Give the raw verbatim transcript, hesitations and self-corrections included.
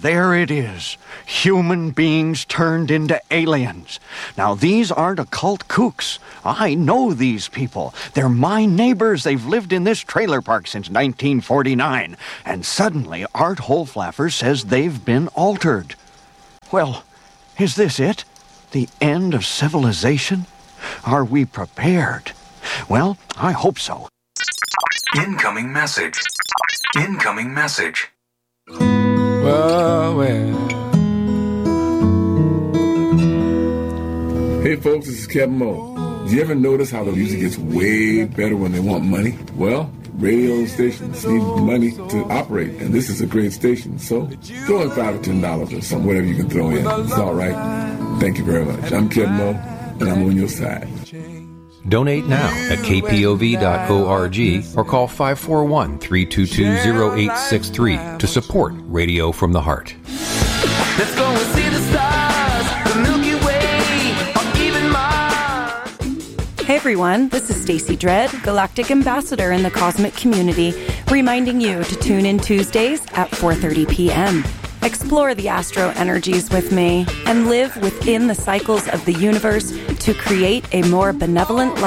there it is. Human beings turned into aliens. Now, these aren't occult kooks. I know these people. They're my neighbors. They've lived in this trailer park since nineteen forty-nine. And suddenly, Art Holflaffer says they've been altered. Well, is this it? The end of civilization? Are we prepared? Well, I hope so. Incoming message. Incoming message. Well, well. Hey folks, this is Kevin Moe. Do you ever notice how the music gets way better when they want money? Well, radio stations need money to operate, and this is a great station. So throw in five or ten dollars or something, whatever you can throw in. It's all right. Thank you very much. I'm Kevin Moe, and I'm on your side. Donate now at k p o v dot org or call five four one, three two two, zero eight six three to support Radio from the Heart. Let's go and see the stars, the Milky Way, or even Mars. Hey everyone, this is Stacy Dredd, Galactic Ambassador in the Cosmic Community, reminding you to tune in Tuesdays at four thirty p.m. Explore the astro energies with me and live within the cycles of the universe to create a more benevolent life.